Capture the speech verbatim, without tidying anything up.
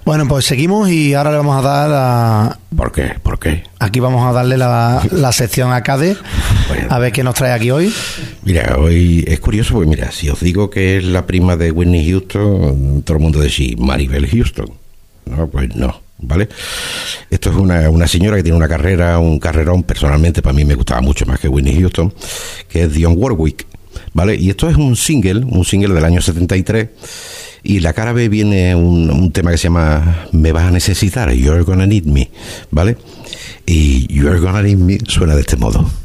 Bueno, pues seguimos y ahora le vamos a dar a... ¿Por qué? ¿Por qué? Aquí vamos a darle la, la sección a Cade, bueno, a ver qué nos trae aquí hoy. Mira, hoy es curioso porque, mira, si os digo que es la prima de Whitney Houston, todo el mundo decís Maribel Houston. No, pues no, ¿vale? Esto es una, una señora que tiene una carrera, un carrerón, personalmente para mí me gustaba mucho más que Whitney Houston, que es Dionne Warwick, ¿vale? Y esto es un single, un single del año setenta y tres, y la cara B viene un, un tema que se llama Me vas a necesitar, You're Gonna Need Me, ¿vale? Y You're Gonna Need Me suena de este modo.